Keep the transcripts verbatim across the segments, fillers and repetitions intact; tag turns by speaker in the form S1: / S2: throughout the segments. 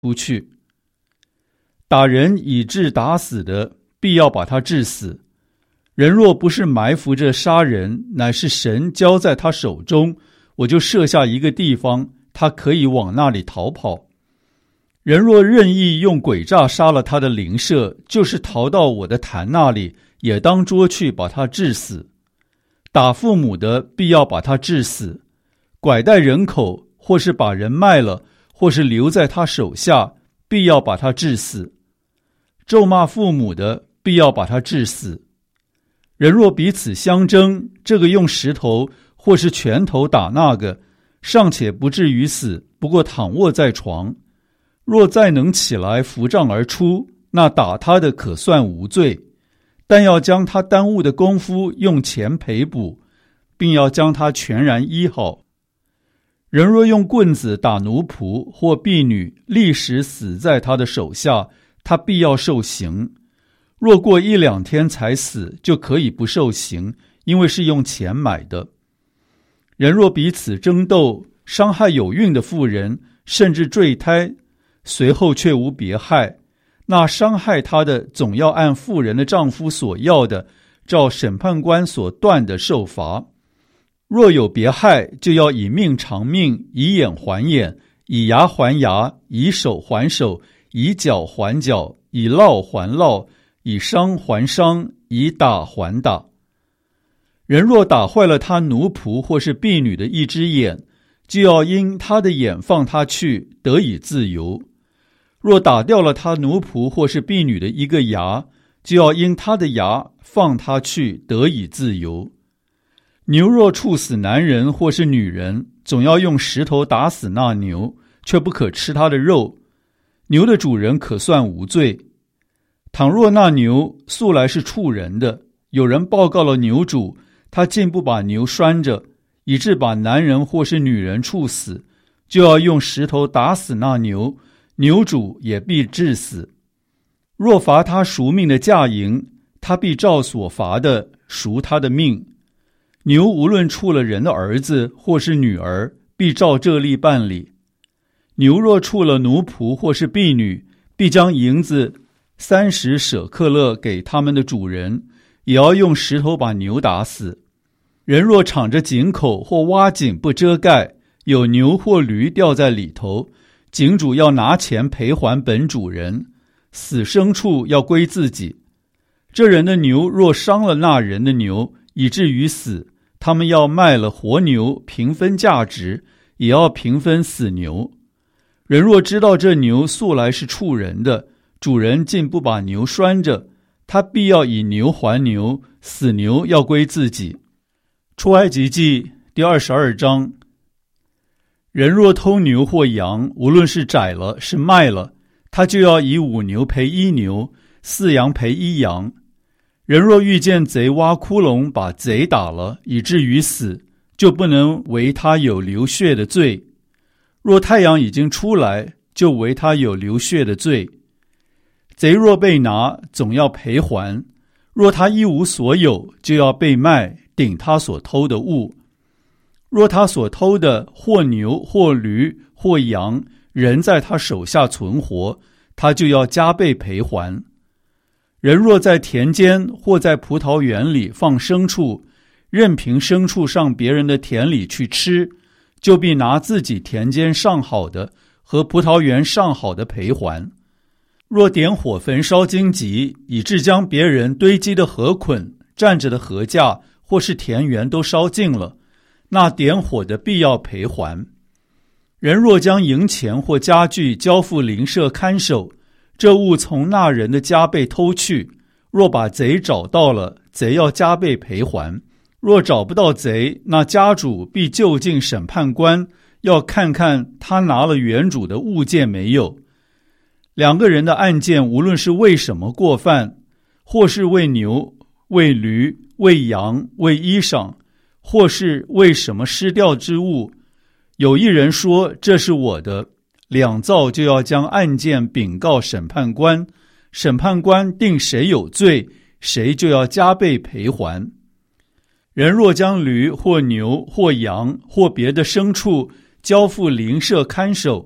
S1: 出去。打人以致打死的，必要把他治死。人若不是埋伏着杀人，乃是神交在他手中，我就设下一个地方，他可以往那里逃跑。人若任意用诡诈杀了他的邻舍，就是逃到我的坛那里，也当捉去把他治死。打父母的，必要把他治死。拐带人口，或是把人卖了，或是留在他手下，必要把他治死。咒骂父母的，必要把他治死。人若彼此相争，这个用石头或是拳头打那个，尚且不至于死，不过躺卧在床。若再能起来扶杖而出，那打他的可算无罪，但要将他耽误的功夫用钱赔补，并要将他全然医好。人若用棍子打奴仆或婢女，立时死在他的手下，他必要受刑。若过一两天才死，就可以不受刑，因为是用钱买的。人若彼此争斗，伤害有孕的妇人，甚至坠胎，随后却无别害，那伤害他的总要按妇人的丈夫所要的，照审判官所断的受罚。若有别害，就要以命偿命，以眼还眼，以牙还牙，以手还手，以脚还脚，以烙还烙，以伤还伤，以打还打。人若打坏了他奴仆或是婢女的一只眼，就要因他的眼放他去，得以自由。若打掉了他奴仆或是婢女的一个牙，就要因他的牙放他去，得以自由。牛若处死男人或是女人，总要用石头打死那牛，却不可吃他的肉。牛的主人可算无罪。倘若那牛素来是处人的，有人报告了牛主，他竟不把牛拴着，以致把男人或是女人处死，就要用石头打死那牛，牛主也必治死。若罚他赎命的价银，他必照所罚的赎他的命。牛无论处了人的儿子或是女儿，必照这例办理。牛若处了奴仆或是婢女，必将银子三十舍克勒给他们的主人，也要用石头把牛打死。人若敞着井口或挖井不遮盖，有牛或驴掉在里头，井主要拿钱赔还本主人，死牲畜要归自己。这人的牛若伤了那人的牛，以至于死，他们要卖了活牛，平分价值，也要平分死牛。人若知道这牛素来是处人的，主人竟不把牛拴着，他必要以牛还牛，死牛要归自己。出埃及记第二十二章。人若偷牛或羊，无论是宰了是卖了，他就要以五牛赔一牛，四羊赔一羊。人若遇见贼挖窟窿，把贼打了，以至于死，就不能为他有流血的罪。若太阳已经出来，就为他有流血的罪。贼若被拿，总要赔还。若他一无所有，就要被卖，顶他所偷的物。若他所偷的或牛或驴或羊，人在他手下存活，他就要加倍赔还。人若在田间或在葡萄园里放牲畜，任凭牲畜上别人的田里去吃，就必拿自己田间上好的和葡萄园上好的赔还。若点火焚烧荆棘，以致将别人堆积的禾捆、站着的禾架或是田园都烧尽了，那点火的必要赔还。人若将银钱或家具交付邻舍看守，这物从那人的家被偷去，若把贼找到了，贼要加倍赔还。若找不到贼，那家主必就近审判官，要看看他拿了原主的物件没有。两个人的案件，无论是为什么过犯，或是为牛、为驴、为羊、为衣裳，或是为什么失掉之物，有一人说这是我的，两造就要将案件禀告审判官，审判官定谁有罪，谁就要加倍赔还。人若将驴或牛或羊或别的牲畜交付邻舍看守，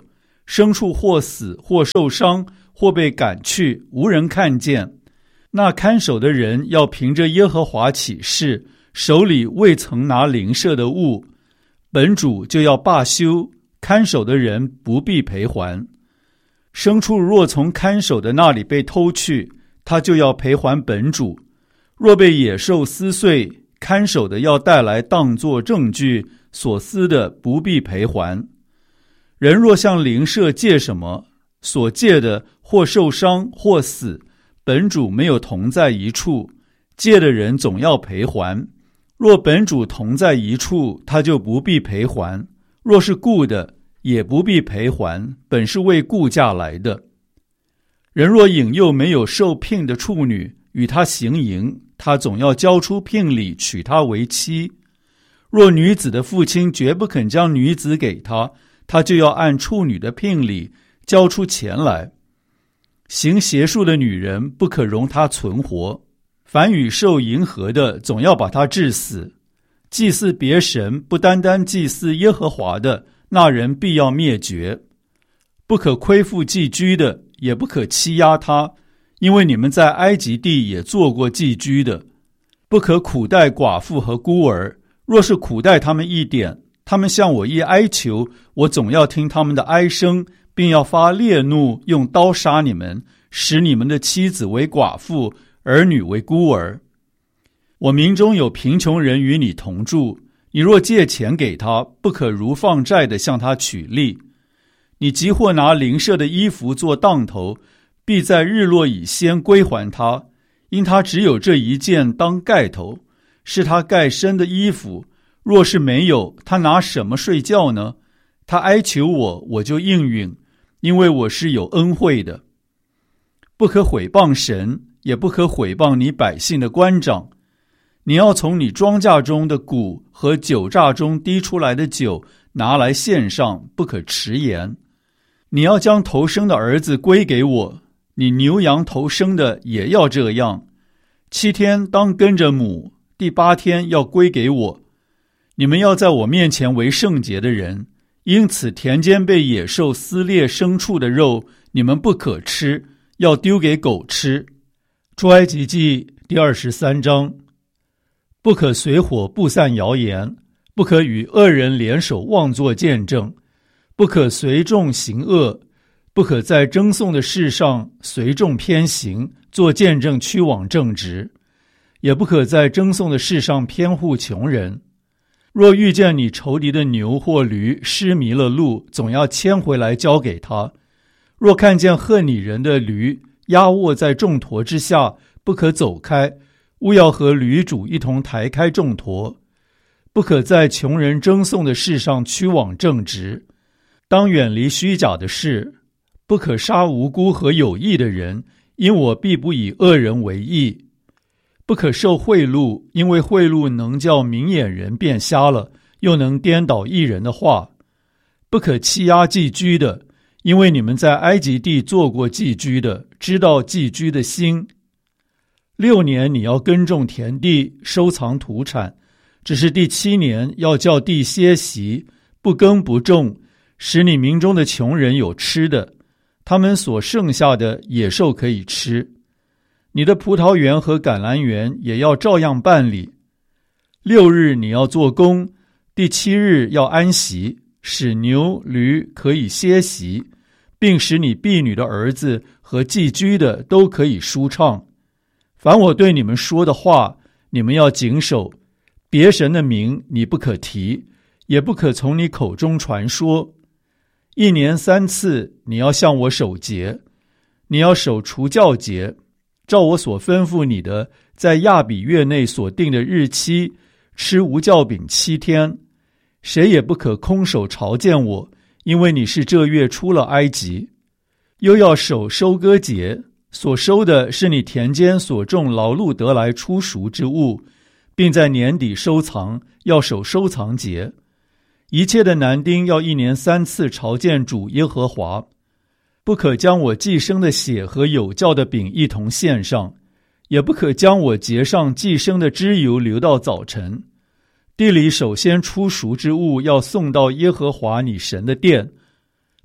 S1: 牲畜或死或受伤或被赶去，无人看见，那看守的人要凭着耶和华起誓，手里未曾拿邻舍的物，本主就要罢休，看守的人不必赔还。牲畜若从看守的那里被偷去，他就要赔还本主；若被野兽撕碎，看守的要带来当作证据，所撕的不必赔还。人若向邻舍借什么，所借的或受伤或死，本主没有同在一处，借的人总要赔还。若本主同在一处，他就不必赔还；若是雇的，也不必赔还，本是为雇价来的。人若引诱没有受聘的处女与他行淫，他总要交出聘礼，娶她为妻。若女子的父亲绝不肯将女子给他，他就要按处女的聘礼交出钱来。行邪术的女人不可容她存活，凡与兽迎合的，总要把她治死。祭祀别神，不单单祭祀耶和华的，那人必要灭绝。不可亏负寄居的，也不可欺压他，因为你们在埃及地也做过寄居的。不可苦待寡妇和孤儿，若是苦待他们一点，他们向我一哀求，我总要听他们的哀声，并要发烈怒，用刀杀你们，使你们的妻子为寡妇，儿女为孤儿。我民中有贫穷人与你同住，你若借钱给他，不可如放债的向他取利。你即或拿邻舍的衣服做当头，必在日落以先归还他，因他只有这一件当盖头，是他盖身的衣服。若是没有，他拿什么睡觉呢？他哀求我，我就应允，因为我是有恩惠的。不可毁谤神，也不可毁谤你百姓的官长。你要从你庄稼中的谷和酒榨中滴出来的酒拿来献上，不可迟延。你要将头生的儿子归给我，你牛羊头生的也要这样。七天当跟着母，第八天要归给我。你们要在我面前为圣洁的人，因此田间被野兽撕裂牲畜的肉，你们不可吃，要丢给狗吃。出埃及记第二十三章。不可随火布散谣言，不可与恶人联手妄作见证，不可随众行恶，不可在争讼的事上随众偏行，做见证屈枉正直，也不可在争讼的事上偏护穷人。若遇见你仇敌的牛或驴失迷了路，总要牵回来交给他。若看见恨你人的驴压卧在重驮之下，不可走开，务要和驴主一同抬开重驮。不可在穷人争讼的事上屈枉正直，当远离虚假的事。不可杀无辜和有义的人，因我必不以恶人为义。不可受贿赂，因为贿赂能叫明眼人变瞎了，又能颠倒义人的话。不可欺压寄居的，因为你们在埃及地做过寄居的，知道寄居的心。六年你要耕种田地，收藏土产，只是第七年要叫地歇息，不耕不种，使你民中的穷人有吃的，他们所剩下的野兽可以吃。你的葡萄园和橄榄园也要照样办理。六日你要做工，第七日要安息，使牛驴可以歇息，并使你婢女的儿子和寄居的都可以舒畅。凡我对你们说的话，你们要谨守。别神的名你不可提，也不可从你口中传说。一年三次你要向我守节，你要守除酵节，照我所吩咐你的，在亚比月内所定的日期，吃无酵饼七天。谁也不可空手朝见我，因为你是这月出了埃及。又要守收割节，所收的是你田间所种劳碌得来初熟之物，并在年底收藏，要守收藏节。一切的男丁要一年三次朝见主耶和华。不可将我祭生的血和有酵的饼一同献上，也不可将我节上祭生的脂油留到早晨。地里首先出熟之物要送到耶和华你神的殿。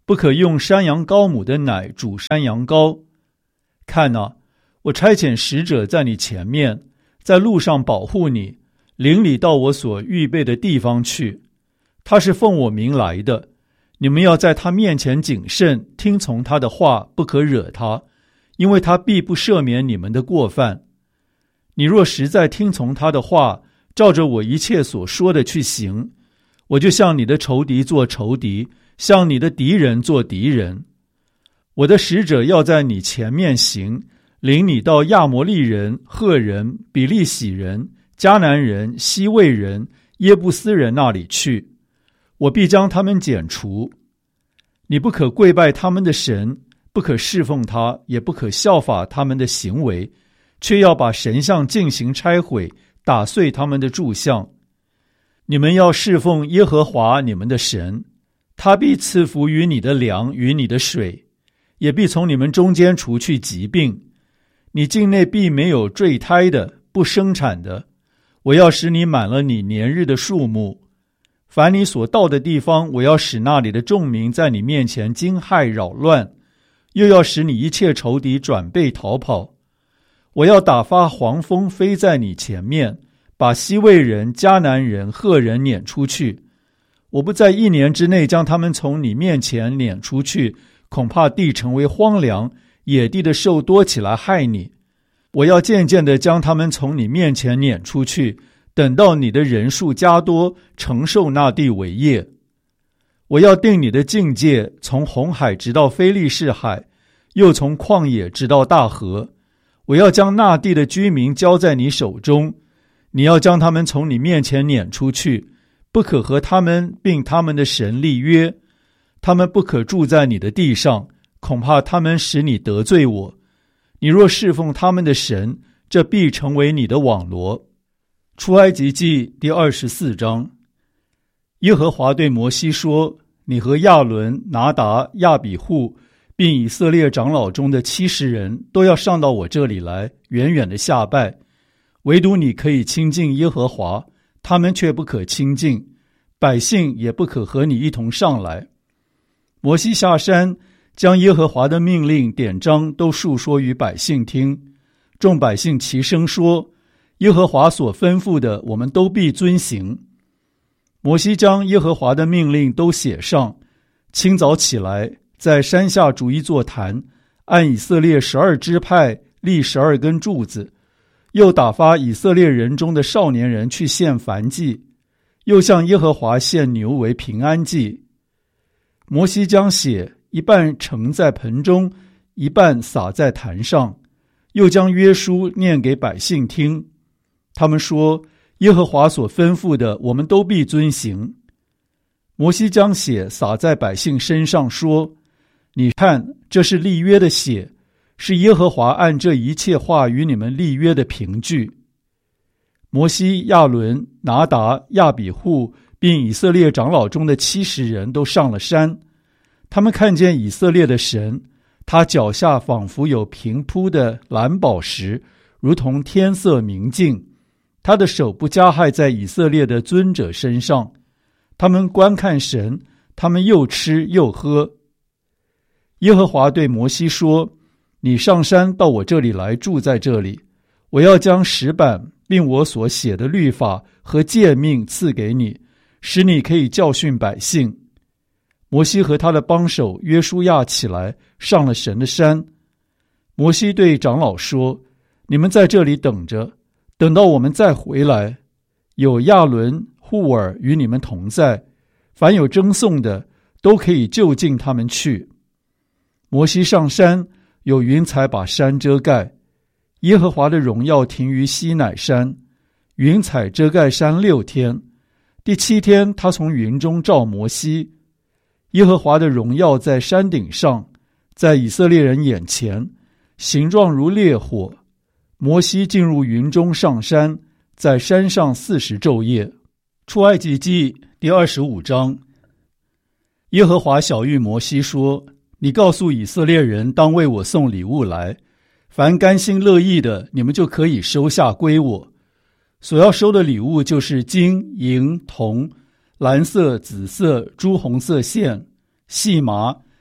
S1: 不可用山羊羔母的奶煮山羊羔。看哪，我差遣使者在你前面，在路上保护你，领你到我所预备的地方去。他是奉我名来的，你们要在他面前谨慎，听从他的话，不可惹他，因为他必不赦免你们的过犯。你若实在听从他的话，照着我一切所说的去行，我就向你的仇敌做仇敌，向你的敌人做敌人。我的使者要在你前面行，领你到亚摩利人、赫人、比利洗人、迦南人、西魏人、耶布斯人那里去，我必将他们剪除。你不可跪拜他们的神，不可侍奉他，也不可效法他们的行为，却要把神像进行拆毁，打碎他们的柱像。你们要侍奉耶和华你们的神，他必赐福于你的粮与你的水，也必从你们中间除去疾病。你境内必没有坠胎的，不生产的。我要使你满了你年日的数目。凡你所到的地方，我要使那里的众民在你面前惊骇扰乱，又要使你一切仇敌转背逃跑。我要打发黄蜂飞在你前面，把西魏人、迦南人、赫人撵出去。我不在一年之内将他们从你面前撵出去，恐怕地成为荒凉，野地的兽多起来害你。我要渐渐地将他们从你面前撵出去，等到你的人数加多，承受那地为业。我要定你的境界，从红海直到非利士海，又从旷野直到大河。我要将那地的居民交在你手中，你要将他们从你面前撵出去，不可和他们并他们的神立约。他们不可住在你的地上，恐怕他们使你得罪我。你若侍奉他们的神，这必成为你的网罗。出埃及记第二十四章。耶和华对摩西说：你和亚伦、拿达、亚比户，并以色列长老中的七十人都要上到我这里来，远远的下拜。唯独你可以亲近耶和华，他们却不可亲近，百姓也不可和你一同上来。摩西下山，将耶和华的命令典章都述说于百姓听。众百姓齐声说：耶和华所吩咐的，我们都必遵行。摩西将耶和华的命令都写上，清早起来，在山下筑一座坛，按以色列十二支派立十二根柱子，又打发以色列人中的少年人去献燔祭，又向耶和华献牛为平安祭。摩西将血一半盛在盆中，一半洒在坛上，又将约书念给百姓听。他们说：耶和华所吩咐的，我们都必遵行。摩西将血洒在百姓身上，说：你看，这是立约的血，是耶和华按这一切话与你们立约的凭据。摩西、亚伦、拿达、亚比户并以色列长老中的七十人都上了山，他们看见以色列的神，他脚下仿佛有平铺的蓝宝石，如同天色明净。他的手不加害在以色列的尊者身上。他们观看神，他们又吃又喝。耶和华对摩西说：你上山到我这里来，住在这里，我要将石板并我所写的律法和诫命赐给你，使你可以教训百姓。摩西和他的帮手约书亚起来，上了神的山。摩西对长老说：你们在这里等着，等到我们再回来。有亚伦、户尔与你们同在，凡有争讼的，都可以就近他们去。摩西上山，有云彩把山遮盖。耶和华的荣耀停于西乃山，云彩遮盖山六天。第七天，他从云中召摩西。耶和华的荣耀在山顶上，在以色列人眼前，形状如烈火。摩西进入云中上山，在山上四十昼夜。出埃及记第二十五章。耶和华晓谕摩西说：你告诉以色列人，当为我送礼物来，凡甘心乐意的，你们就可以收下归我。所要收的礼物就是金、银、铜、蓝色、紫色、朱红色线、细麻、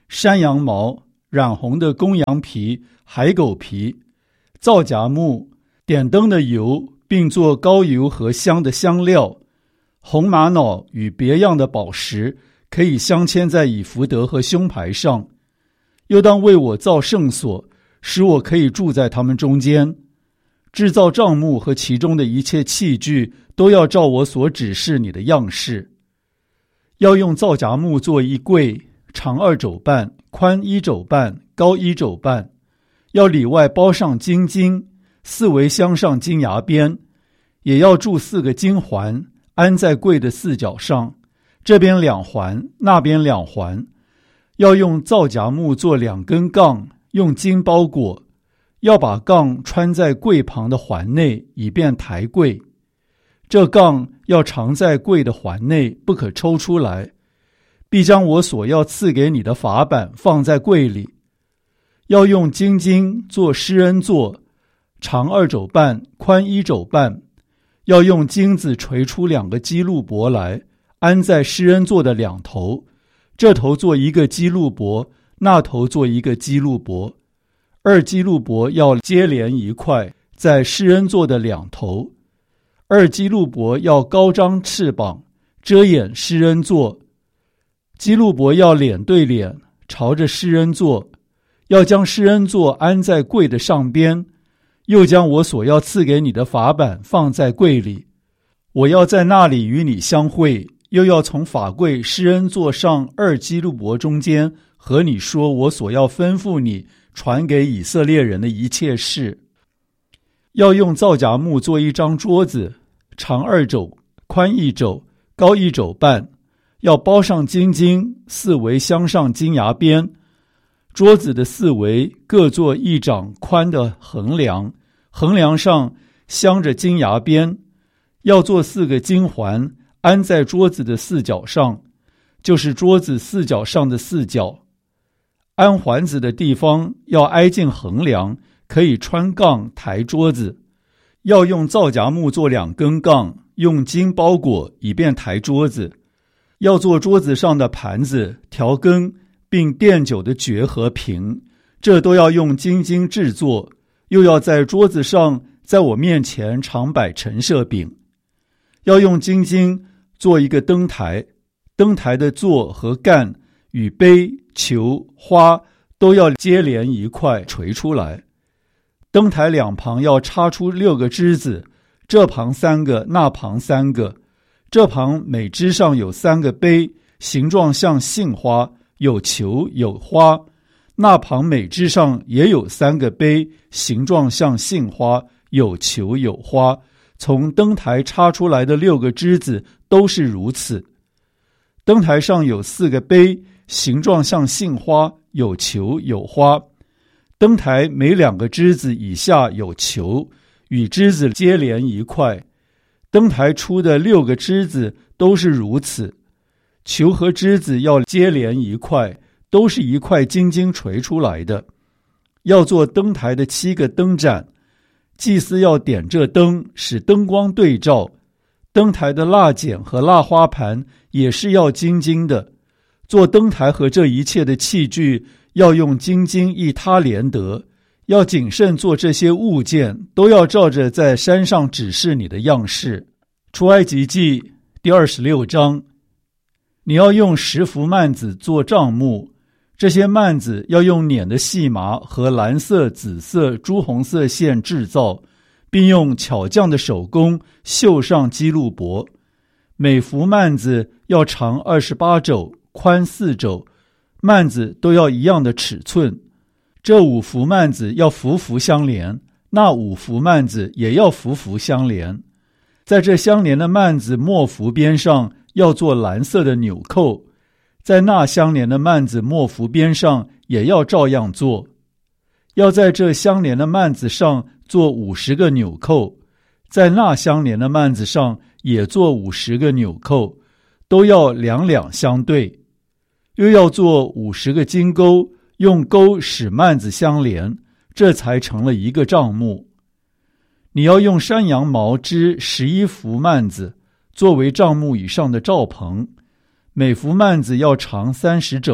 S1: 山羊毛、染红的公羊皮、海狗皮、皂荚木、点灯的油，并做膏油和香的香料，红玛瑙与别样的宝石，可以镶嵌在以弗得和胸牌上。又当为我造圣所，使我可以住在他们中间。制造帐幕和其中的一切器具，都要照我所指示你的样式。要用皂荚木做一柜，长二肘半，宽一肘半，高一肘半。要里外包上金金，四围镶上金牙边，也要铸四个金环，安在柜的四角上，这边两环，那边两环。要用皂荚木做两根杠，用金包裹，要把杠穿在柜旁的环内，以便抬柜。这杠要藏在柜的环内，不可抽出来。必将我所要赐给你的法版放在柜里。要用金金做施恩座，长二肘半，宽一肘半。要用金子锤出两个基路伯来，安在施恩座的两头，这头做一个基路伯，那头做一个基路伯。二基路伯要接连一块，在施恩座的两头。二基路伯要高张翅膀，遮掩施恩座。基路伯要脸对脸，朝着施恩座。要将施恩座安在柜的上边，又将我所要赐给你的法版放在柜里。我要在那里与你相会，又要从法柜施恩座上二基路伯中间和你说我所要吩咐你传给以色列人的一切事。要用皂荚木做一张桌子，长二肘，宽一肘，高一肘半，要包上金金，四围镶上金牙边。桌子的四围各做一掌宽的横梁，横梁上镶着金牙边。要做四个金环，安在桌子的四角上，就是桌子四角上的四角。安环子的地方要挨近横梁，可以穿杠抬桌子。要用皂荚木做两根杠，用金包裹，以便抬桌子。要做桌子上的盘子、调羹，并奠酒的爵和瓶，这都要用金金制作。又要在桌子上，在我面前常摆陈设饼。要用金金做一个灯台，灯台的座和干与杯、球、花都要接连一块垂出来。灯台两旁要插出六个枝子，这旁三个，那旁三个。这旁每枝上有三个杯，形状像杏花，有球有花。那旁每枝上也有三个杯，形状像杏花，有球有花。从灯台插出来的六个枝子都是如此。灯台上有四个杯，形状像杏花，有球有花。灯台每两个枝子以下有球，与枝子接连一块。灯台出的六个枝子都是如此。球和枝子要接连一块，都是一块金金锤出来的。要做灯台的七个灯盏，祭司要点这灯，使灯光对照。灯台的蜡剪和蜡花盘也是要金金的。做灯台和这一切的器具，要用金金一他连得。要谨慎做这些物件，都要照着在山上指示你的样式。出埃及记第二十六章。你要用十幅幔子做帐幕，这些幔子要用捻的细麻和蓝色、紫色、朱红色线制造，并用巧匠的手工绣上基路伯。每幅幔子要长二十八肘，宽四肘，幔子都要一样的尺寸。这五幅幔子要幅幅相连，那五幅幔子也要幅幅相连。在这相连的幔子末幅边上要做蓝色的纽扣，在那相连的幔子末幅边上也要照样做。要在这相连的幔子上做五十个纽扣，在那相连的幔子上也做五十个纽扣，都要两两相对。又要做五十个金钩，用钩使幔子相连，这才成了一个帐幕。你要用山羊毛织十一幅幔子，作为帐幕以上的罩棚。每幅幔子要长三十肘，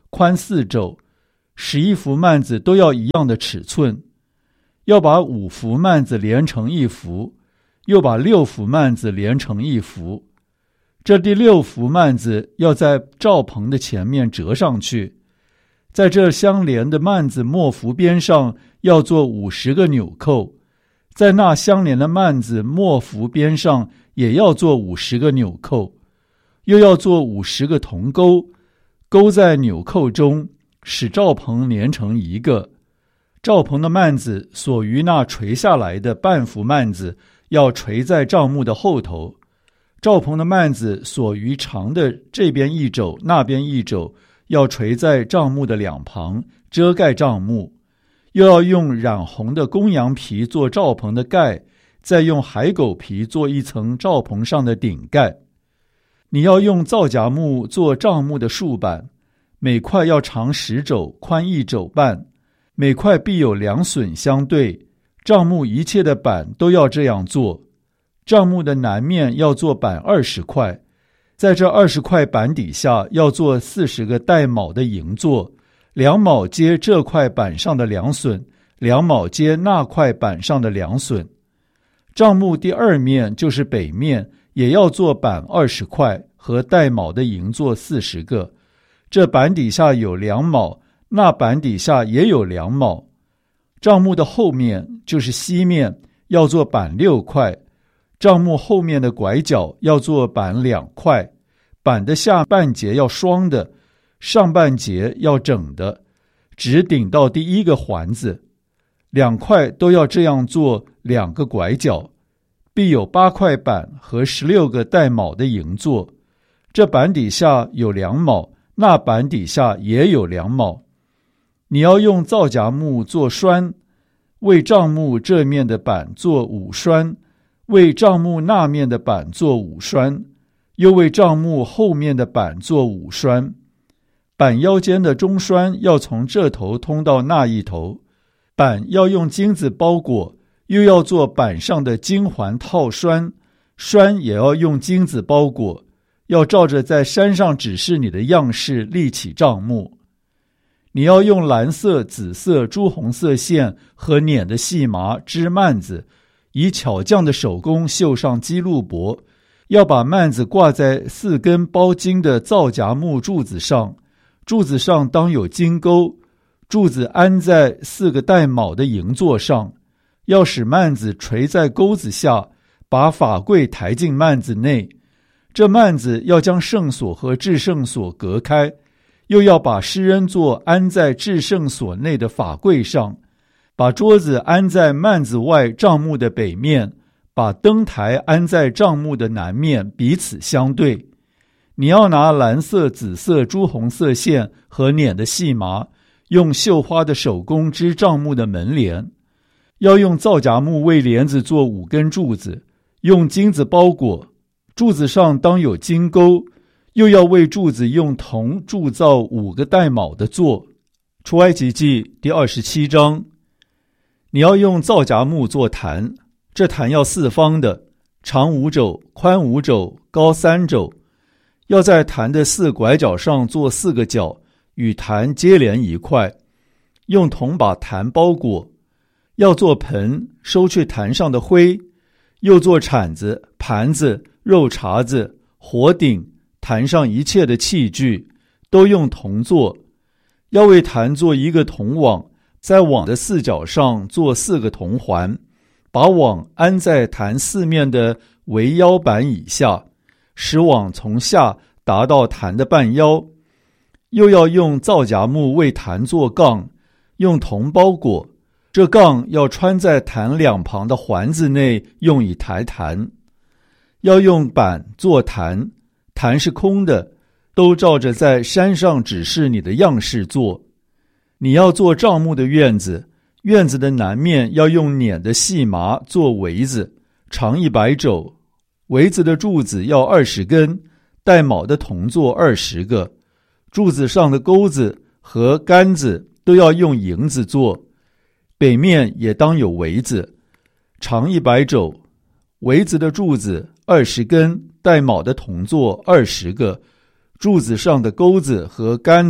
S1: 宽四肘，十一幅幔子都要一样的尺寸。要把五幅幔子连成一幅，又把六幅幔子连成一幅。这第六幅幔子要在罩棚的前面折上去，在这相连的幔子末幅边上要做五十个纽扣，在那相连的幔子末幅边上也要做五十个纽扣，又要做五十个铜钩，钩在纽扣中，使罩棚连成一个。罩棚的幔子所于那垂下来的半幅幔子要垂在帐幕的后头，罩棚的幔子所于长的这边一肘那边一肘要垂在帐幕的两旁，遮盖帐幕。又要用染红的公羊皮做罩棚的盖，再用海狗皮做一层罩棚上的顶盖。你要用皂荚木做帐幕的竖板，每块要长十肘，宽一肘半，每块必有两榫相对。帐幕一切的板都要这样做。帐幕的南面要做板二十块，在这二十块板底下要做四十个带卯的营座，两卯接这块板上的两榫，两卯接那块板上的两榫。帐幕第二面就是北面，也要做板二十块和带卯的营座四十个，这板底下有两卯，那板底下也有两卯。帐幕的后面就是西面，要做板六块，帐幕后面的拐角要做板两块，板的下半截要双的，上半截要整的，直顶到第一个环子，两块都要这样做两个拐角，必有八块板和十六个带卯的营座，这板底下有两卯，那板底下也有两卯。你要用皂荚木做栓，为帐幕这面的板做五栓，为帐幕那面的板做五栓，又为帐幕后面的板做五栓。板腰间的中栓要从这头通到那一头，板要用金子包裹，又要做板上的金环套栓，栓也要用金子包裹，要照着在山上指示你的样式立起帐幕。你要用蓝色、紫色、朱红色线和捻的细麻织幔子，以巧匠的手工绣上基路伯，要把幔子挂在四根包金的皂荚木柱子上，柱子上当有金钩，柱子安在四个带卯的营座上，要使幔子垂在钩子下，把法柜抬进幔子内。这幔子要将圣所和至圣所隔开，又要把施恩座安在至圣所内的法柜上，把桌子安在幔子外帐幕的北面，把灯台安在帐幕的南面，彼此相对。你要拿蓝色、紫色、朱红色线和捻的细麻，用绣花的手工织帐幕的门帘。要用皂荚木为帘子做五根柱子，用金子包裹，柱子上当有金钩，又要为柱子用铜铸造五个带卯的座。出埃及记第二十七章。你要用皂荚木做坛，这坛要四方的，长五肘，宽五肘，高三肘。要在坛的四拐角上做四个角，与坛接连一块，用铜把坛包裹。要做盆，收去坛上的灰，又做铲子、盘子、肉茬子、火鼎，坛上一切的器具都用铜做。要为坛做一个铜网，在网的四角上做四个铜环，把网安在坛四面的围腰板以下，使网从下达到坛的半腰。又要用皂荚木为坛做杠，用铜包裹，这杠要穿在坛两旁的环子内，用以抬坛。要用板做坛，坛是空的，都照着在山上指示你的样式做。你要做帐幕的院子，院子的南面要用捻的细麻做围子，长一百肘，围子的柱子要二十根，带卯的铜座二十个，柱子上的钩子和杆子都要用银子做。北面也当有围子，长一百肘，围子的柱子二十根，带卯的铜座二十个，柱子上的钩子和杆子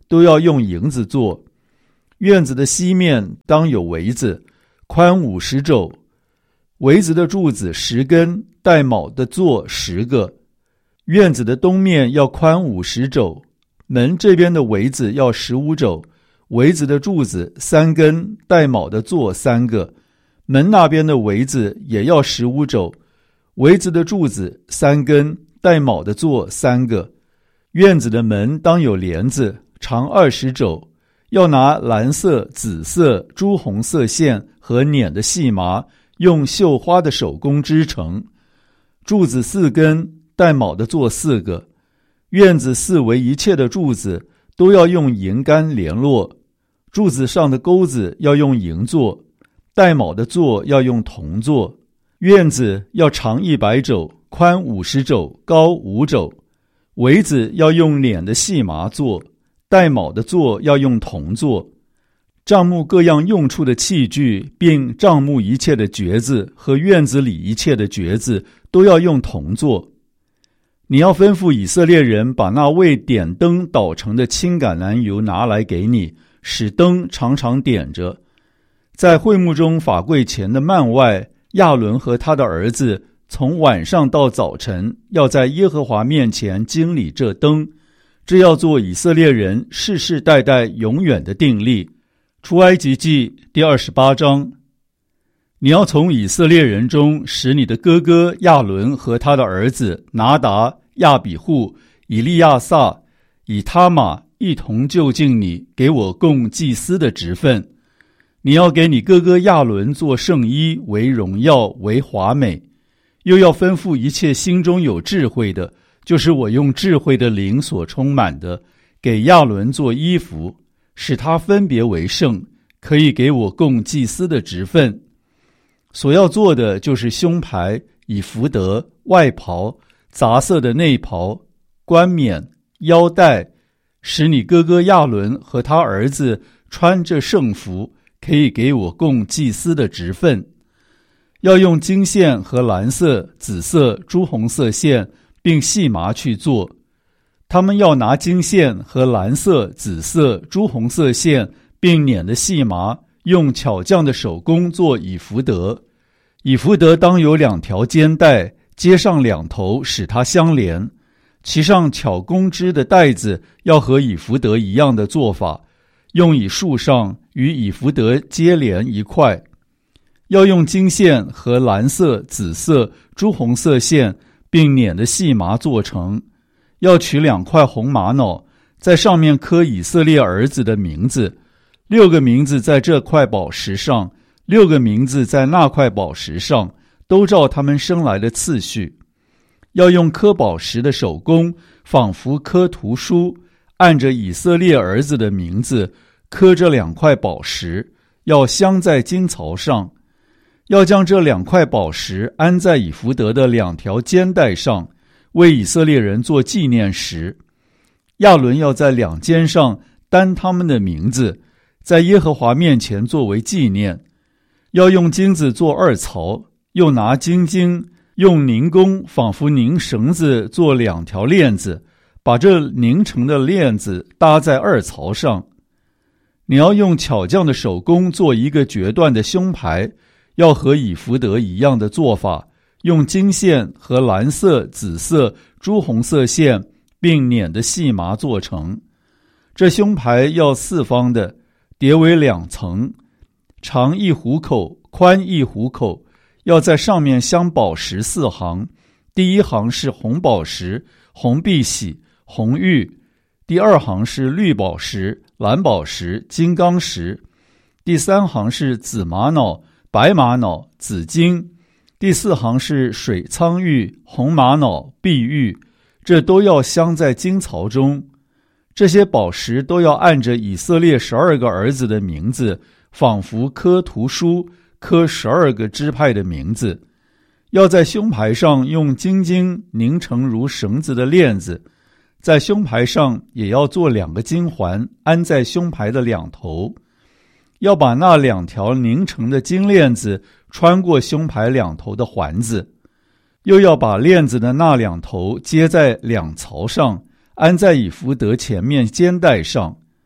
S1: 都要用银子做。院子的西面当有围子，宽五十肘，围子的柱子十根，带卯的座十个。院子的东面要宽五十肘，门这边的围子要十五肘，围子的柱子三根，带卯的座三个。门那边的围子也要十五肘，围子的柱子三根，带卯的座三个。院子的门当有帘子，长二十肘，要拿蓝色、紫色、朱红色线和捻的细麻，用绣花的手工织成。柱子四根，带卯的座四个。院子四围一切的柱子都要用银杆联络，柱子上的钩子要用银做，带卯的座要用铜做。院子要长一百肘，宽五十肘，高五肘。围子要用捻的细麻做，带卯的座要用铜做。帐幕各样用处的器具，并帐幕一切的橛子和院子里一切的橛子，都要用铜做。你要吩咐以色列人把那为点灯捣成的青橄榄油拿来给你，使灯常常点着。在会幕中法柜前的幔外，亚伦和他的儿子从晚上到早晨，要在耶和华面前经理这灯，这要做以色列人世世代代永远的定例。出埃及记第二十八章。你要从以色列人中使你的哥哥亚伦和他的儿子拿达、亚比户、以利亚撒、以他玛一同就近你，给我供祭司的职分。你要给你哥哥亚伦做圣衣，为荣耀，为华美。又要吩咐一切心中有智慧的，就是我用智慧的灵所充满的，给亚伦做衣服，使他分别为圣，可以给我供祭司的职分。所要做的就是胸牌、以弗得、外袍、杂色的内袍、冠冕、腰带，使你哥哥亚伦和他儿子穿着圣服，可以给我供祭司的职分。要用金线和蓝色、紫色、朱红色线，并细麻去做。他们要拿金线和蓝色、紫色、朱红色线，并捻的细麻，用巧匠的手工做以弗得。以弗得当有两条肩带，接上两头，使它相连。其上巧工织的带子要和以弗得一样的做法，用以束上，与以弗得接连一块。要用金线和蓝色、紫色、朱红色线，并捻的细麻做成。要取两块红玛瑙，在上面刻以色列儿子的名字，六个名字在这块宝石上，六个名字在那块宝石上，都照他们生来的次序。要用刻宝石的手工，仿佛刻图书，按着以色列儿子的名字刻这两块宝石，要镶在金槽上。要将这两块宝石安在以弗得的两条肩带上，为以色列人做纪念石。亚伦要在两肩上担他们的名字，在耶和华面前作为纪念。要用金子做二槽，又拿金经，用凝工仿佛凝绳子做两条链子，把这凝成的链子搭在二槽上。你要用巧匠的手工做一个决断的胸牌，要和以弗得一样的做法，用金线和蓝色、紫色、朱红色线，并捻的细麻做成。这胸牌要四方的，叠为两层，长一虎口，宽一虎口，要在上面镶宝石四行。第一行是红宝石、红碧玺、红玉；第二行是绿宝石、蓝宝石、金刚石；第三行是紫玛瑙、白玛瑙、紫金；第四行是水苍玉、红玛瑙、碧玉，这都要镶在金槽中。这些宝石都要按着以色列十二个儿子的名字，仿佛刻图书，刻十二个支派的名字。要在胸牌上用金经凝成如绳子的链子，在胸牌上也要做两个金环，安在胸牌的两头。要把那两条凝成的金链子穿过胸牌两头的环子，又要把链子的那两头接在两槽上，安在以弗得前面肩带上。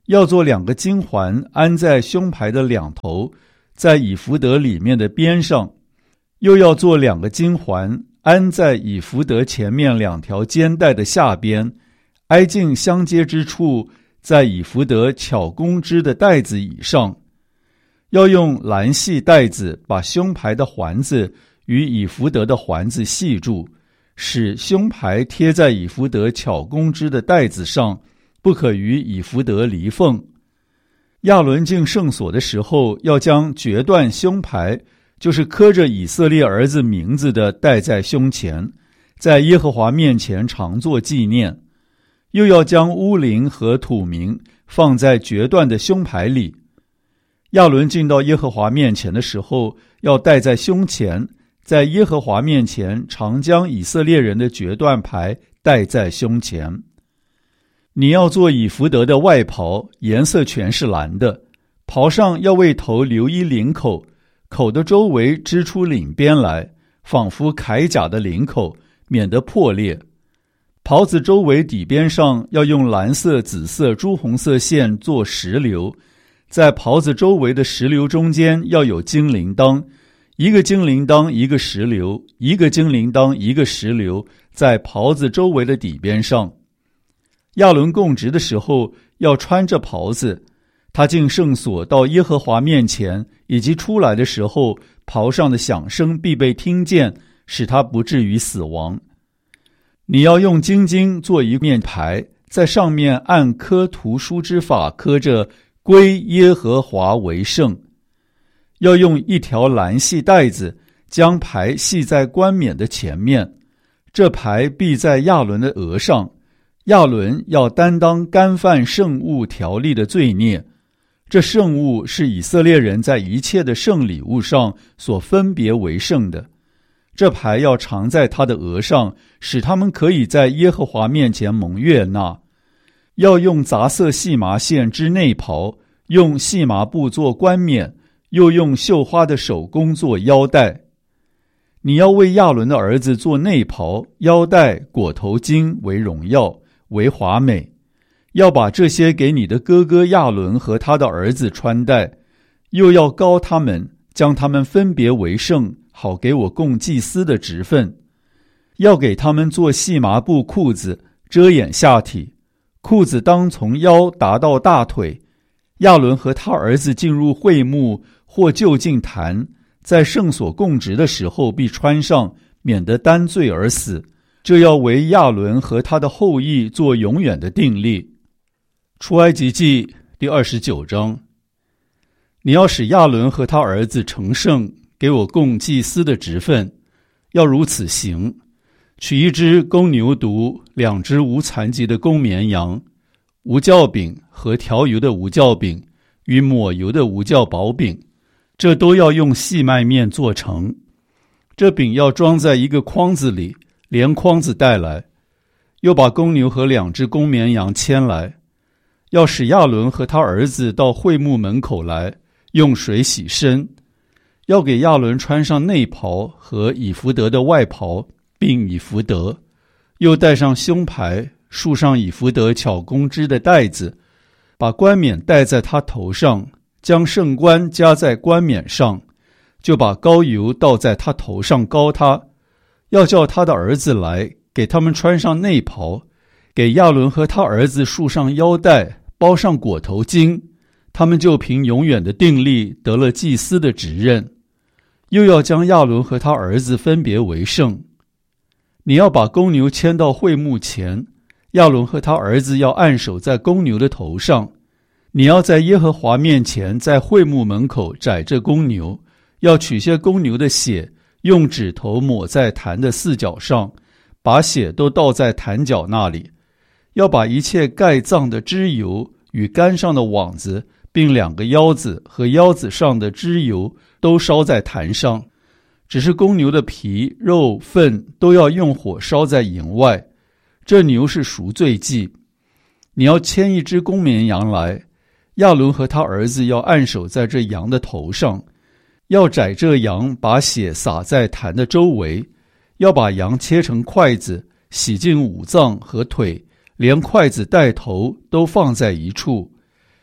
S1: 要做两个金环，安在胸牌的两头，在以弗得里面的边上，又要做两个金环，安在以弗得前面两条肩带的下边，挨近相接之处，在以弗得巧工织的带子以上。要用蓝细带子把胸牌的环子与以弗得的环子系住，使胸牌贴在以弗得巧工织的带子上，不可与以弗得离缝。亚伦进圣所的时候，要将决断胸牌，就是刻着以色列儿子名字的，戴在胸前，在耶和华面前常作纪念。又要将乌灵和土名放在决断的胸牌里。亚伦进到耶和华面前的时候，要戴在胸前，在耶和华面前常将以色列人的决断牌戴在胸前。你要做以弗得的外袍，颜色全是蓝的，袍上要为头留一领口，口的周围织出领边来，仿佛铠甲的领口，免得破裂。袍子周围底边上要用蓝色、紫色、朱红色线做石榴，在袍子周围的石榴中间要有金铃铛，一个金铃铛一个石榴，一个金铃铛一个石榴，在袍子周围的底边上。亚伦供职的时候要穿着袍子，他进圣所到耶和华面前，以及出来的时候，袍上的响声必被听见，使他不至于死亡。你要用金金做一面牌，在上面按刻图书之法刻着归耶和华为圣。要用一条蓝细带子将牌系在冠冕的前面，这牌必在亚伦的额上。亚伦要担当干犯圣物条例的罪孽，这圣物是以色列人在一切的圣礼物上所分别为圣的。这牌要常在他的额上，使他们可以在耶和华面前蒙悦纳。要用杂色细麻线织内袍，用细麻布做冠冕，又用绣花的手工做腰带。你要为亚伦的儿子做内袍、腰带、裹头巾为荣耀，为华美。要把这些给你的哥哥亚伦和他的儿子穿戴，又要膏他们，将他们分别为圣，好给我供祭司的职分。要给他们做细麻布裤子，遮掩下体，裤子当从腰达到大腿。亚伦和他儿子进入会幕或就近坛，在圣所供职的时候必穿上，免得担罪而死。这要为亚伦和他的后裔做永远的定例。出埃及记第二十九章。你要使亚伦和他儿子成圣，给我供祭司的职分，要如此行。取一只公牛犊，两只无残疾的公绵羊，无酵饼和调油的无酵饼与抹油的无酵薄饼，这都要用细麦面做成。这饼要装在一个筐子里，连筐子带来。又把公牛和两只公绵羊牵来，要使亚伦和他儿子到会幕门口来，用水洗身。要给亚伦穿上内袍和以弗得的外袍，并以弗得，又戴上胸牌，束上以弗得巧工织的带子，把冠冕戴在他头上，将圣冠加在冠冕上，就把膏油倒在他头上膏他。要叫他的儿子来，给他们穿上内袍，给亚伦和他儿子束上腰带，包上裹头巾，他们就凭永远的定例得了祭司的职任。又要将亚伦和他儿子分别为圣。你要把公牛牵到会幕前，亚伦和他儿子要按手在公牛的头上。你要在耶和华面前，在会幕门口宰这公牛，要取些公牛的血，用指头抹在坛的四角上，把血都倒在坛角那里。要把一切盖脏的脂油与杆上的网子，并两个腰子和腰子上的脂油都烧在坛上。只是公牛的皮、肉、粪都要用火烧在营外。这牛是赎罪祭。你要牵一只公绵羊来，亚伦和他儿子要按手在这羊的头上，要宰这羊，把血洒在坛的周围。要把羊切成筷子，洗净五脏和腿，连筷子带头都放在一处。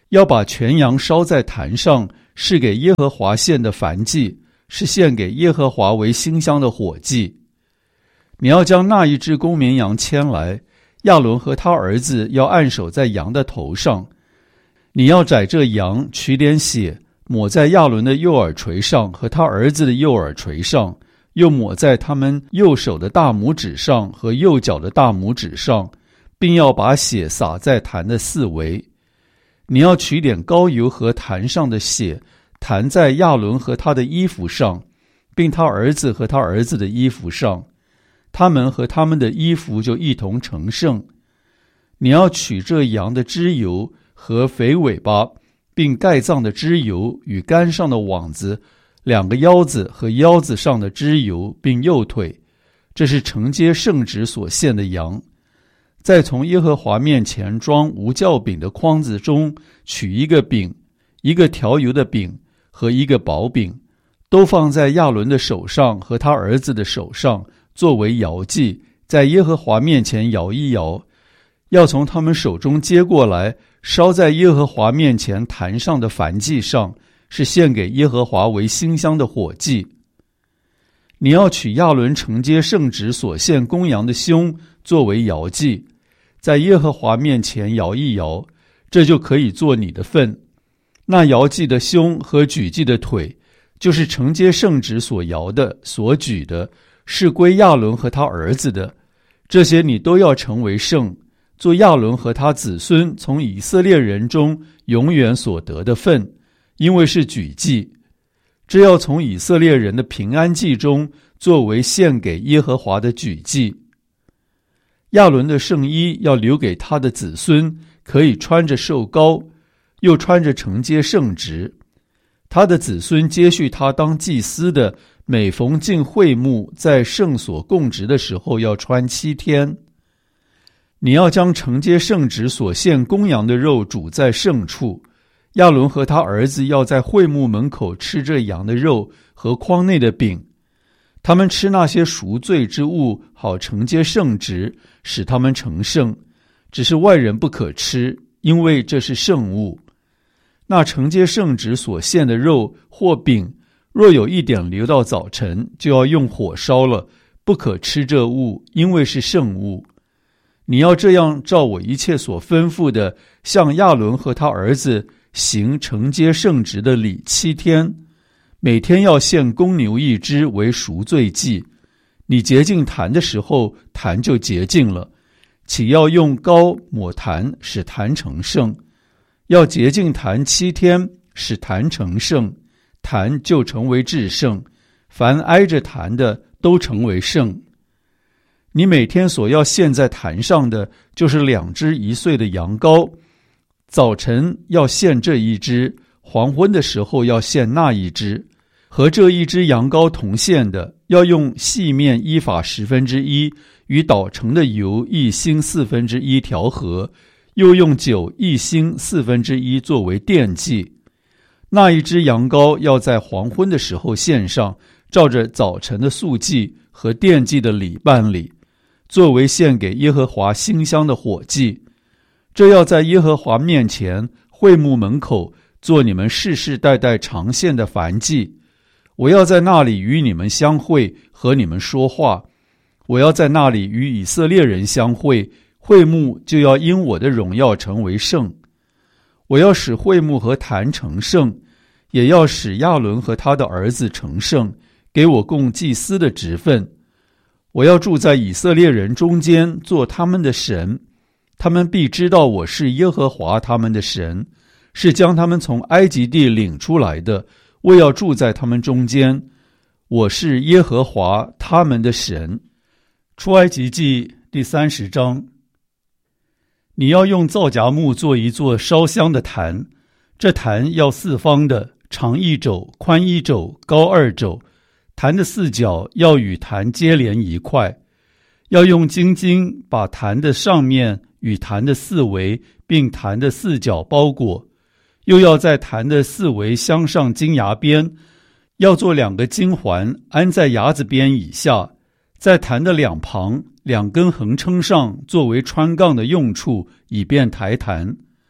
S1: 要把全羊烧在坛上，是给耶和华献的燔祭，是献给耶和华为馨香的火祭。你要将那一只公绵羊牵来，亚伦和他儿子要按手在羊的头上。你要宰这羊，取点血，抹在亚伦的右耳垂上和他儿子的右耳垂上，又抹在他们右手的大拇指上和右脚的大拇指上，并要把血洒在坛的四围。你要取点膏油和坛上的血，弹在亚伦和他的衣服上，并他儿子和他儿子的衣服上，他们和他们的衣服就一同成圣。你要取这羊的脂油和肥尾巴，并盖脏的脂油与肝上的网子，两个腰子和腰子上的脂油，并右腿，这是承接圣职所献的羊。再从耶和华面前装无酵饼的筐子中取一个饼，一个调油的饼和一个薄饼，都放在亚伦的手上和他儿子的手上，作为摇祭，在耶和华面前摇一摇，要从他们手中接过来，烧在耶和华面前坛上的燔祭上，是献给耶和华为馨香的火祭。你要取亚伦承接圣职所献公羊的胸，作为摇祭，在耶和华面前摇一摇，这就可以做你的份。那摇祭的胸和举祭的腿，就是承接圣职所摇的、所举的，是归亚伦和他儿子的。这些你都要成为圣，做亚伦和他子孙从以色列人中永远所得的份，因为是举祭。这要从以色列人的平安祭中作为献给耶和华的举祭。亚伦的圣衣要留给他的子孙，可以穿着受膏，又穿着承接圣职。他的子孙接续他当祭司的，每逢进会幕在圣所供职的时候，要穿七天。你要将承接圣职所献公羊的肉煮在圣处，亚伦和他儿子要在会幕门口吃这羊的肉和筐内的饼。他们吃那些赎罪之物，好承接圣职，使他们成圣。只是外人不可吃，因为这是圣物。那承接圣职所献的肉或饼，若有一点留到早晨，就要用火烧了，不可吃这物，因为是圣物。你要这样照我一切所吩咐的，向亚伦和他儿子行承接圣职的礼七天。每天要献公牛一只为赎罪祭。你洁净坛的时候，坛就洁净了，岂要用膏抹坛，使坛成圣。要洁净坛七天，使坛成圣，坛就成为至圣。凡挨着坛的，都成为圣。你每天所要献在坛上的，就是两只一岁的羊羔。早晨要献这一只，黄昏的时候要献那一只。和这一只羊羔同献的，要用细面依法十分之一，与捣成的油一星四分之一调和，又用酒一星四分之一作为奠祭。那一只羊羔要在黄昏的时候献上，照着早晨的素祭和奠祭的礼办理，作为献给耶和华馨香的火祭。这要在耶和华面前会幕门口做你们世世代代常献的燔祭。我要在那里与你们相会，和你们说话。我要在那里与以色列人相会，会幕就要因我的荣耀成为圣。我要使会幕和坛成圣，也要使亚伦和他的儿子成圣，给我供祭司的职分。我要住在以色列人中间，做他们的神。他们必知道我是耶和华他们的神，是将他们从埃及地领出来的。我要住在他们中间，我是耶和华他们的神。出埃及记第三十章。你要用皂荚木做一座烧香的坛，这坛要四方的，长一肘，宽一肘，高二肘。坛的四角要与坛接连一块，要用金筋把坛的上面与坛的四围，并坛的四角包裹。又要在坛的四围镶上金牙边，要做两个金环，安在牙子边以下，在坛的两旁两根横撑上，作为穿杠的用处，以便抬坛。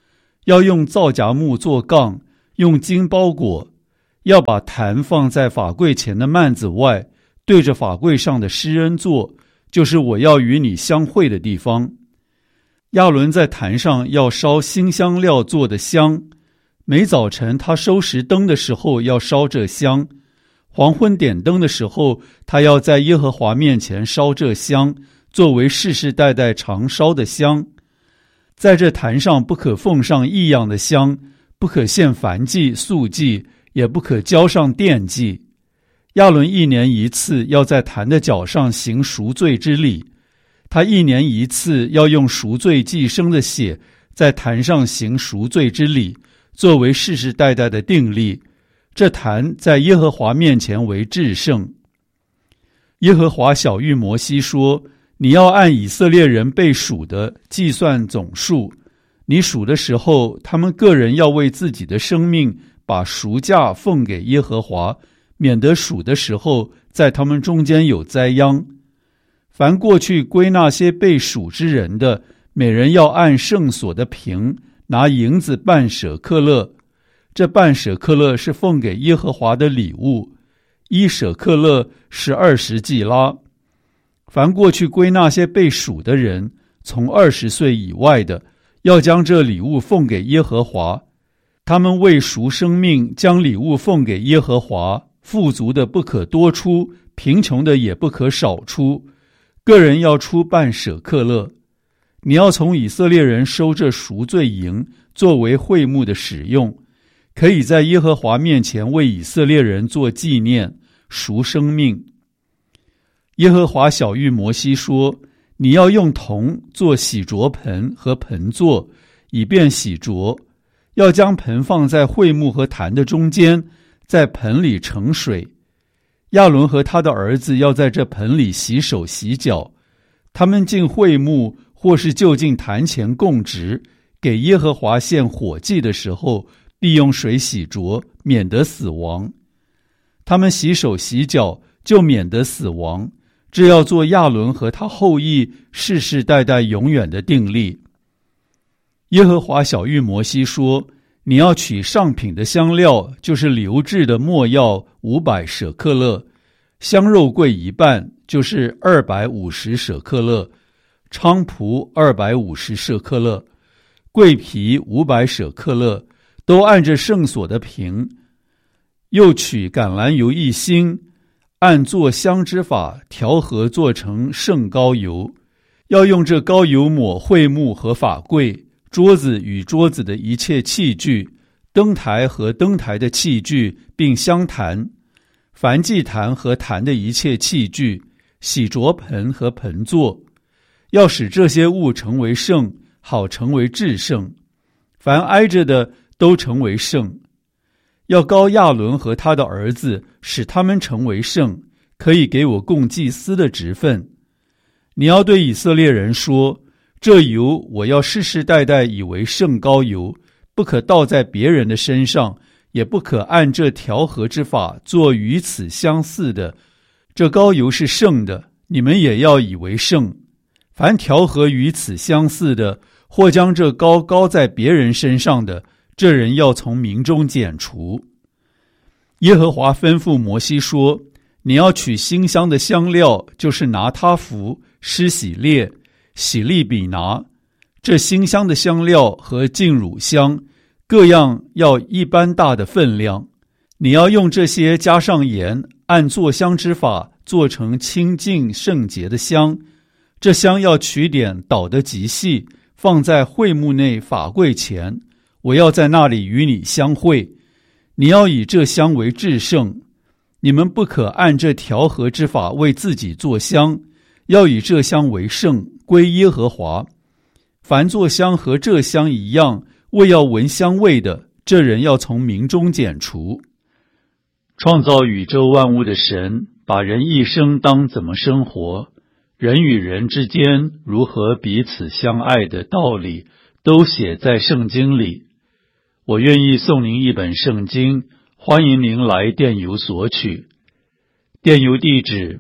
S1: 要用皂荚木做杠，用金包裹，要把坛放在法柜前的幔子外，对着法柜上的施恩座，就是我要与你相会的地方。亚伦在坛上要烧新香料做的香，每早晨他收拾灯的时候要烧这香，黄昏点灯的时候，他要在耶和华面前烧这香，作为世世代代常烧的香。在这坛上不可奉上异样的香，不可献燔祭、素祭，也不可浇上奠祭。亚伦一年一次要在坛的角上行赎罪之礼，他一年一次要用赎罪祭牲的血在坛上行赎罪之礼，作为世世代代的定例。这坛在耶和华面前为至圣。耶和华晓谕摩西说，你要按以色列人被数的计算总数，你数的时候，他们个人要为自己的生命把赎价奉给耶和华，免得数的时候在他们中间有灾殃。凡过去归那些被数之人的，每人要按圣所的平拿银子半舍克勒，这半舍克勒是奉给耶和华的礼物，一舍克勒是二十季拉。凡过去归那些被数的人，从二十岁以外的，要将这礼物奉给耶和华。他们为赎生命，将礼物奉给耶和华，富足的不可多出，贫穷的也不可少出，个人要出半舍克勒。你要从以色列人收这赎罪银，作为会幕的使用，可以在耶和华面前为以色列人做纪念，赎生命。耶和华晓谕摩西说，你要用铜做洗濯盆和盆座，以便洗濯，要将盆放在会幕和坛的中间，在盆里盛水。亚伦和他的儿子要在这盆里洗手洗脚，他们进会幕或是就近坛前供职，给耶和华献火祭的时候，必用水洗濯，免得死亡。他们洗手洗脚，就免得死亡。这要做亚伦和他后裔世世代代永远的定例。耶和华晓谕摩西说，你要取上品的香料，就是流质的没药五百舍克勒，香肉桂一半，就是二百五十舍克勒，菖蒲二百五十舍克勒，桂皮五百舍克勒，都按着圣所的平。又取橄榄油一星，按做香之法调和做成圣膏油，要用这膏油抹会幕和法柜、桌子与桌子的一切器具、灯台和灯台的器具，并香坛、燔祭坛和坛的一切器具、洗濯盆和盆座，要使这些物成为圣，好成为至圣。凡挨着的都成为圣。要膏亚伦和他的儿子，使他们成为圣，可以给我供祭司的职分。你要对以色列人说，这油我要世世代代以为圣膏油，不可倒在别人的身上，也不可按这调和之法做与此相似的。这膏油是圣的，你们也要以为圣。凡调和与此相似的，或将这膏膏在别人身上的，这人要从民中剪除。耶和华吩咐摩西说，你要取馨香的香料，就是拿他弗、施喜列、喜利比拿，这馨香的香料和净乳香，各样要一般大的分量。你要用这些加上盐，按做香之法做成清净圣洁的香。这香要取点捣得极细，放在会幕内法柜前，我要在那里与你相会。你要以这香为至圣，你们不可按这调和之法为自己做香，要以这香为圣，归耶和华。凡做香和这香一样，为要闻香味的，这人要从民中剪除。创造宇宙万物的神，把人一生当怎么生活，人与人之间如何彼此相爱的道理，都写在圣经里。我愿意送您一本圣经，欢迎您来电邮索取。电邮地址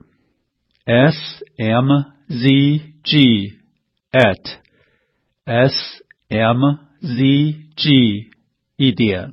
S1: s m z g at s m z g 一点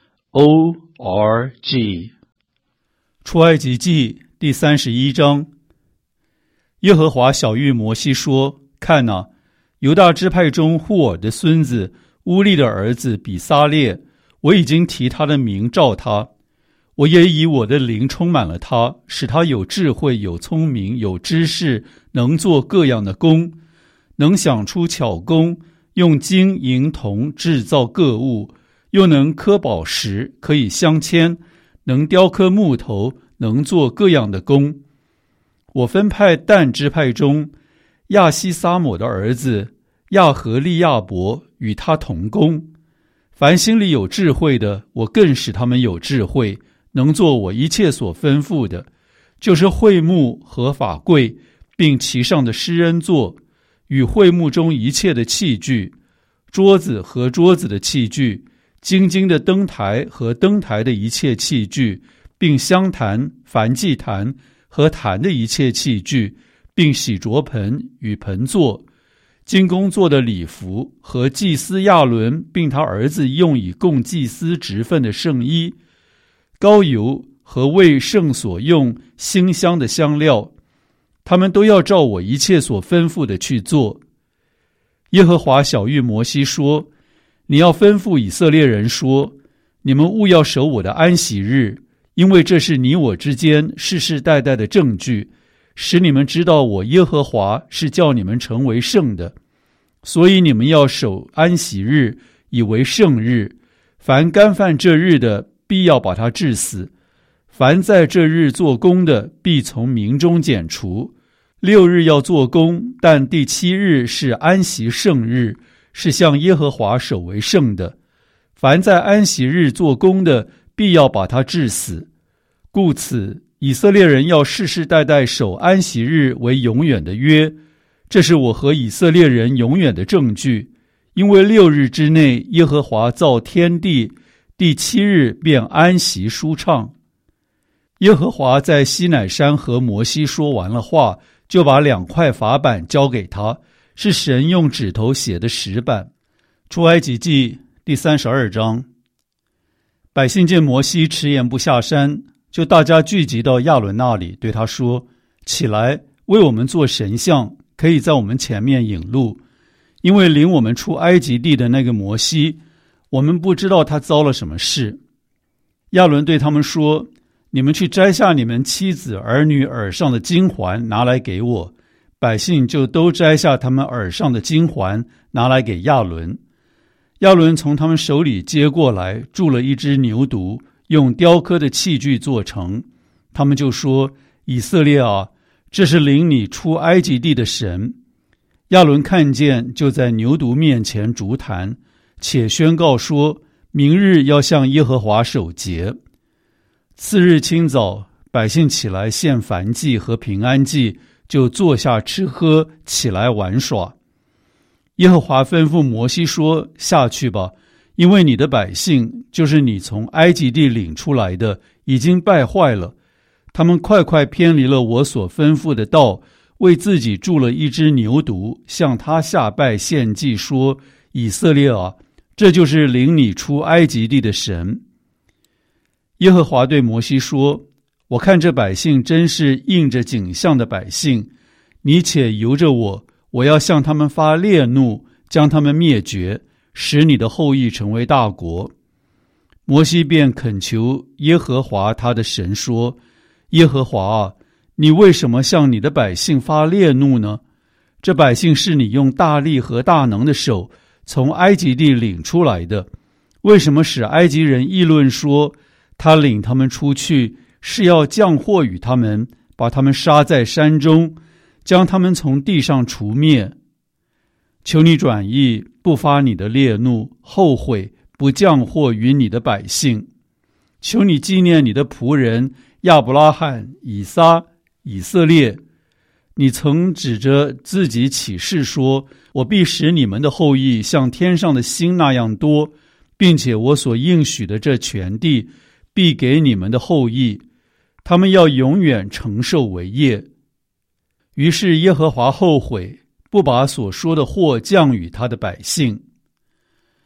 S1: o r g。 出埃及记第三十一章。耶和华晓谕摩西说，看哪，犹大支派中户尔的孙子乌利的儿子比撒列，我已经提他的名召他，我也以我的灵充满了他，使他有智慧，有聪明，有知识，能做各样的工，能想出巧工，用金银铜制造各物，又能刻宝石，可以镶嵌，能雕刻木头，能做各样的工。我分派但支派中亚西撒抹的儿子亚和利亚伯与他同工，凡心里有智慧的，我更使他们有智慧，能做我一切所吩咐的，就是会幕和法柜，并其上的施恩座，与会幕中一切的器具，桌子和桌子的器具，金金的灯台和灯台的一切器具，并香坛、燔祭坛和坛的一切器具，并洗濯盆与盆座，金工做的礼服和祭司亚伦并他儿子用以供祭司职分的圣衣，膏油和为圣所用馨香的香料，他们都要照我一切所吩咐的去做。耶和华晓谕摩西说，你要吩咐以色列人说，你们务要守我的安息日，因为这是你我之间世世代代的证据，使你们知道我耶和华是叫你们成为圣的。所以你们要守安息日，以为圣日。凡干犯这日的，必要把他治死；凡在这日做工的，必从民中剪除。六日要做工，但第七日是安息圣日，是向耶和华守为圣的。凡在安息日做工的，必要把他治死。故此，以色列人要世世代代守安息日为永远的约，这是我和以色列人永远的证据。因为六日之内，耶和华造天地，第七日便安息舒畅。耶和华在西乃山和摩西说完了话，就把两块法板交给他，是神用指头写的石板。出埃及记第三十二章。百姓见摩西迟延不下山，就大家聚集到亚伦那里，对他说，起来，为我们做神像，可以在我们前面引路。因为领我们出埃及地的那个摩西，我们不知道他遭了什么事。亚伦对他们说，你们去摘下你们妻子儿女耳上的金环，拿来给我。百姓就都摘下他们耳上的金环，拿来给亚伦。亚伦从他们手里接过来，铸了一只牛犊，用雕刻的器具做成。他们就说，以色列啊，这是领你出埃及地的神。亚伦看见，就在牛犊面前筑坛，且宣告说，明日要向耶和华守节。次日清早，百姓起来献燔祭和平安祭，就坐下吃喝，起来玩耍。耶和华吩咐摩西说，下去吧，因为你的百姓，就是你从埃及地领出来的，已经败坏了。他们快快偏离了我所吩咐的道，为自己铸了一只牛犊，向他下拜献祭，说，以色列啊，这就是领你出埃及地的神。耶和华对摩西说，我看这百姓真是应着景象的百姓，你且由着我，我要向他们发烈怒，将他们灭绝，使你的后裔成为大国。摩西便恳求耶和华他的神说，耶和华啊，你为什么向你的百姓发烈怒呢？这百姓是你用大力和大能的手从埃及地领出来的，为什么使埃及人议论说，他领他们出去是要降祸与他们，把他们杀在山中，将他们从地上除灭？求你转意，不发你的烈怒，后悔不降祸于你的百姓。求你纪念你的仆人亚伯拉罕、以撒、以色列。你曾指着自己起誓说，我必使你们的后裔像天上的星那样多，并且我所应许的这全地必给你们的后裔，他们要永远承受为业。于是耶和华后悔，不把所说的祸降与他的百姓。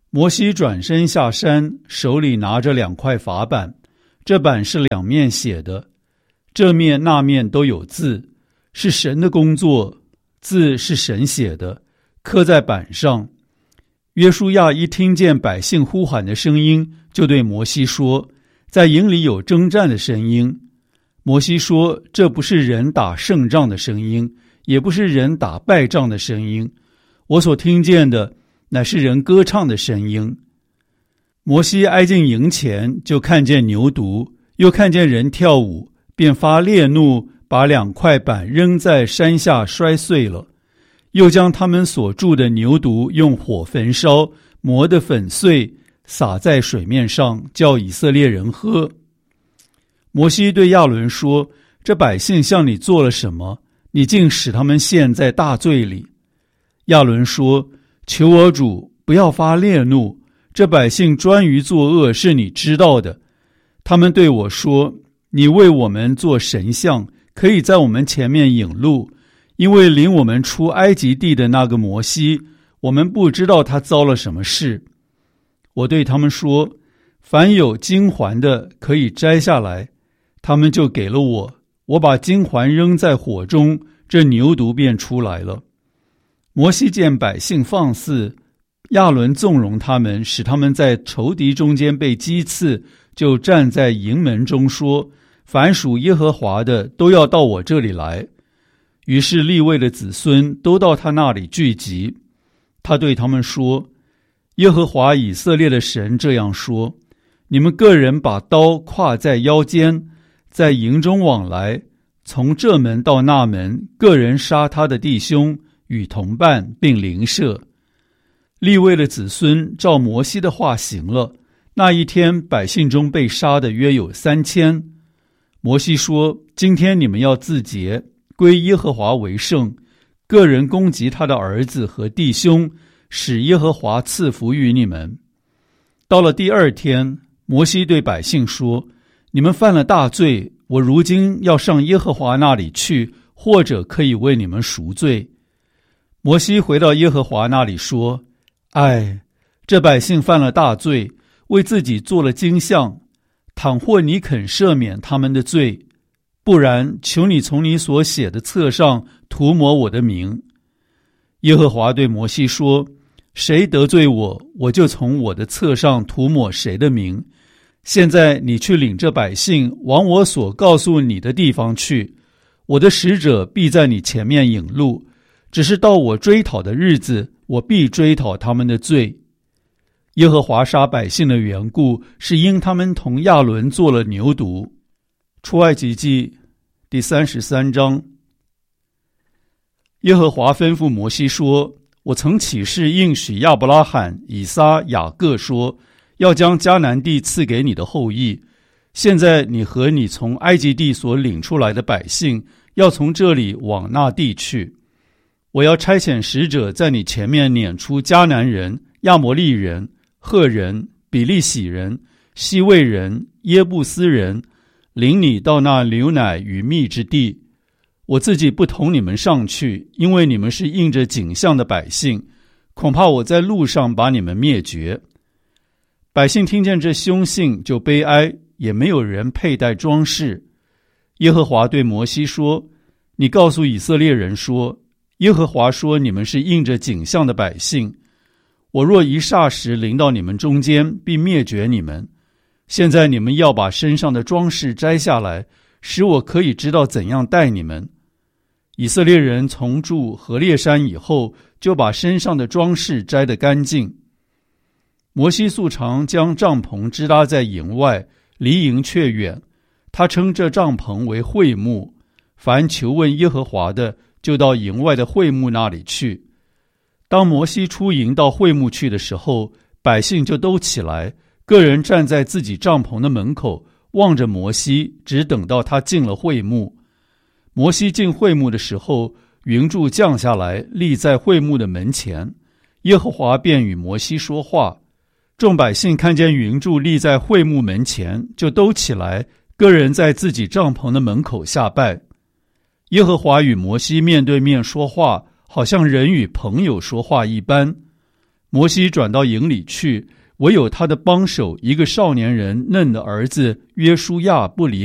S1: 摩西转身下山，手里拿着两块法板，这板是两面写的，这面那面都有字，是神的工作，字是神写的，刻在板上。约书亚一听见百姓呼喊的声音，就对摩西说，在营里有征战的声音。摩西说，这不是人打胜仗的声音，也不是人打败仗的声音，我所听见的乃是人歌唱的声音。摩西挨近营前，就看见牛犊，又看见人跳舞，便发烈怒，把两块板扔在山下摔碎了，又将他们所铸的牛犊用火焚烧，磨得粉碎，撒在水面上，叫以色列人喝。摩西对亚伦说，这百姓向你做了什么？你竟使他们陷在大罪里。亚伦说，求我主不要发烈怒，这百姓专于作恶，是你知道的。他们对我说，你为我们做神像，可以在我们前面引路，因为领我们出埃及地的那个摩西，我们不知道他遭了什么事。我对他们说，凡有金环的可以摘下来，他们就给了我，我把金环扔在火中，这牛犊便出来了。摩西见百姓放肆，亚伦纵容他们，使他们在仇敌中间被击刺，就站在营门中说，凡属耶和华的都要到我这里来。于是利未的子孙都到他那里聚集。他对他们说，耶和华以色列的神这样说，你们个人把刀挎在腰间，在营中往来，从这门到那门，个人杀他的弟兄与同伴，并邻舍。利未的子孙照摩西的话行了。那一天，百姓中被杀的约有三千。摩西说，今天你们要自洁，归耶和华为圣，个人攻击他的儿子和弟兄，使耶和华赐福于你们。到了第二天，摩西对百姓说，你们犯了大罪，我如今要上耶和华那里去，或者可以为你们赎罪。摩西回到耶和华那里说，唉，这百姓犯了大罪，为自己做了金像，倘或你肯赦免他们的罪，不然求你从你所写的册上涂抹我的名。耶和华对摩西说，谁得罪我，我就从我的册上涂抹谁的名。现在你去领这百姓往我所告诉你的地方去，我的使者必在你前面引路，只是到我追讨的日子，我必追讨他们的罪。耶和华杀百姓的缘故，是因他们同亚伦做了牛犊。出埃及记第三十三章。耶和华吩咐摩西说，我曾起誓应许亚伯拉罕、以撒、雅各说，要将迦南地赐给你的后裔。现在你和你从埃及地所领出来的百姓，要从这里往那地去。我要差遣使者在你前面撵出迦南人、亚摩利人、赫人、比利洗人、西魏人、耶布斯人，领你到那流奶与蜜之地。我自己不同你们上去，因为你们是应着景象的百姓，恐怕我在路上把你们灭绝。百姓听见这凶信就悲哀，也没有人佩戴装饰。耶和华对摩西说，你告诉以色列人说，耶和华说，你们是应着景象的百姓，我若一霎时临到你们中间，必灭绝你们。现在你们要把身上的装饰摘下来，使我可以知道怎样待你们。以色列人从住何烈山以后，就把身上的装饰摘得干净。摩西素常将帐篷支搭在营外，离营却远。他称这帐篷为会幕，凡求问耶和华的，就到营外的会幕那里去。当摩西出营到会幕去的时候，百姓就都起来，个人站在自己帐篷的门口，望着摩西，只等到他进了会幕。摩西进会幕的时候，云柱降下来，立在会幕的门前，耶和华便与摩西说话。众百姓看见云柱立在会幕门前，就都起来，个人在自己帐篷的门口下拜。耶和华与摩西面对面说话，好像人与朋友说话一般。 摩西转到营里去，唯有他的帮手一个少年人嫩的儿子约书亚不离